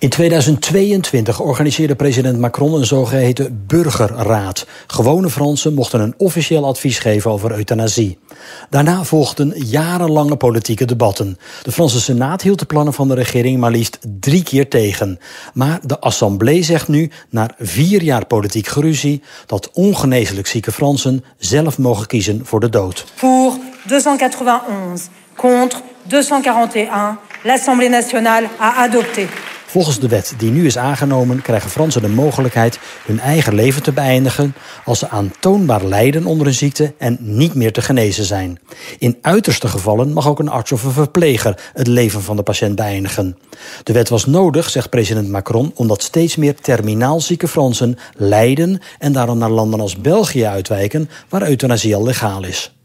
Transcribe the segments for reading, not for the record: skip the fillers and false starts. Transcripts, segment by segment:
In 2022 organiseerde president Macron een zogeheten burgerraad. Gewone Fransen mochten een officieel advies geven over euthanasie. Daarna volgden jarenlange politieke debatten. De Franse Senaat hield de plannen van de regering maar liefst 3 keer tegen. Maar de Assemblée zegt nu, na 4 jaar politiek geruzie, dat ongeneeslijk zieke Fransen zelf mogen kiezen voor de dood. Pour 291, contre 241, l'Assemblée nationale a adopté. Volgens de wet die nu is aangenomen krijgen Fransen de mogelijkheid hun eigen leven te beëindigen als ze aantoonbaar lijden onder een ziekte en niet meer te genezen zijn. In uiterste gevallen mag ook een arts of een verpleger het leven van de patiënt beëindigen. De wet was nodig, zegt president Macron, omdat steeds meer terminaal zieke Fransen lijden en daarom naar landen als België uitwijken, waar euthanasie al legaal is.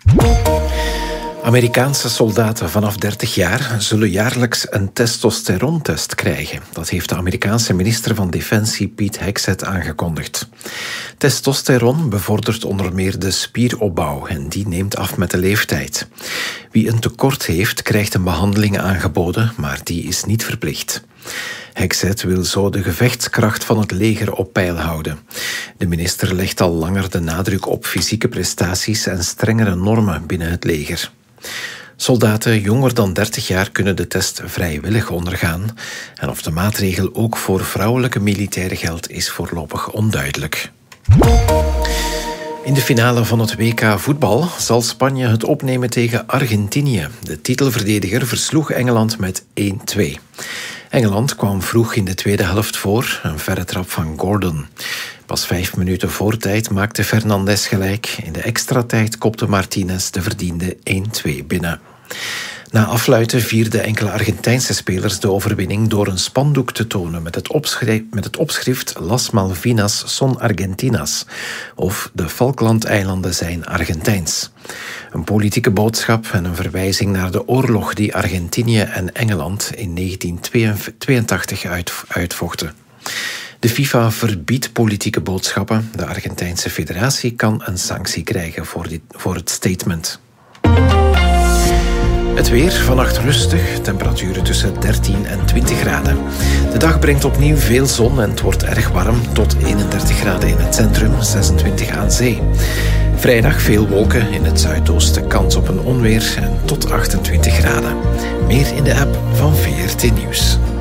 Amerikaanse soldaten vanaf 30 jaar zullen jaarlijks een testosteroontest krijgen. Dat heeft de Amerikaanse minister van Defensie Pete Hegseth aangekondigd. Testosteron bevordert onder meer de spieropbouw en die neemt af met de leeftijd. Wie een tekort heeft, krijgt een behandeling aangeboden, maar die is niet verplicht. Hegseth wil zo de gevechtskracht van het leger op peil houden. De minister legt al langer de nadruk op fysieke prestaties en strengere normen binnen het leger. Soldaten jonger dan 30 jaar kunnen de test vrijwillig ondergaan. En of de maatregel ook voor vrouwelijke militairen geldt, is voorlopig onduidelijk. In de finale van het WK voetbal zal Spanje het opnemen tegen Argentinië. De titelverdediger versloeg Engeland met 1-2. Engeland kwam vroeg in de tweede helft voor, een verre trap van Gordon. Pas 5 minuten voor tijd maakte Fernandes gelijk. In de extra tijd kopte Martinez de verdiende 1-2 binnen. Na afluiten vierden enkele Argentijnse spelers de overwinning door een spandoek te tonen met het opschrift Las Malvinas son Argentinas, of de Falklandeilanden zijn Argentijns. Een politieke boodschap en een verwijzing naar de oorlog die Argentinië en Engeland in 1982 uitvochten. De FIFA verbiedt politieke boodschappen. De Argentijnse federatie kan een sanctie krijgen voor het statement. Het weer, vannacht rustig, temperaturen tussen 13 en 20 graden. De dag brengt opnieuw veel zon en het wordt erg warm, tot 31 graden in het centrum, 26 aan zee. Vrijdag veel wolken, in het zuidoosten kans op een onweer en tot 28 graden. Meer in de app van VRT Nieuws.